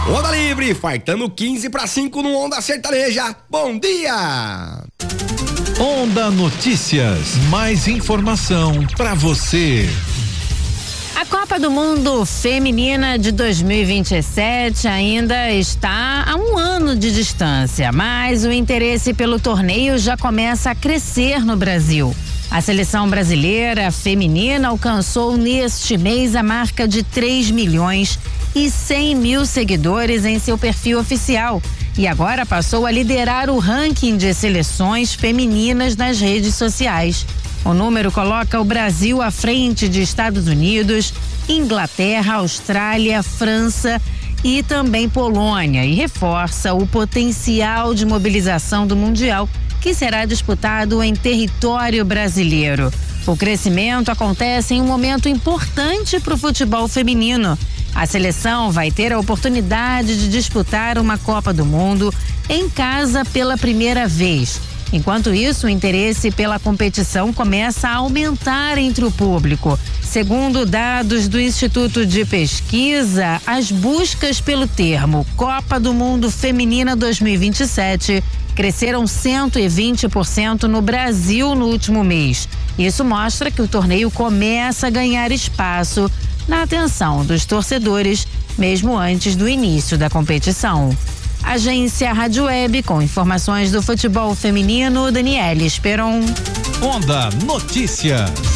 Onda Livre, faltando 15:05 no Onda Sertaneja. Bom dia! Onda Notícias, mais informação pra você. A Copa do Mundo Feminina de 2027 ainda está a um ano de distância, mas o interesse pelo torneio já começa a crescer no Brasil. A seleção brasileira feminina alcançou neste mês a marca de 3.100.000 seguidores em seu perfil oficial e agora passou a liderar o ranking de seleções femininas nas redes sociais. O número coloca o Brasil à frente de Estados Unidos, Inglaterra, Austrália, França e também Polônia e reforça o potencial de mobilização do Mundial, que será disputado em território brasileiro. O crescimento acontece em um momento importante para o futebol feminino. A seleção vai ter a oportunidade de disputar uma Copa do Mundo em casa pela primeira vez. Enquanto isso, o interesse pela competição começa a aumentar entre o público. Segundo dados do Instituto de Pesquisa, as buscas pelo termo Copa do Mundo Feminina 2027 cresceram 120% no Brasil no último mês. Isso mostra que o torneio começa a ganhar espaço na atenção dos torcedores, mesmo antes do início da competição. Agência Rádio Web, com informações do futebol feminino, Daniela Esperon. Onda Notícias.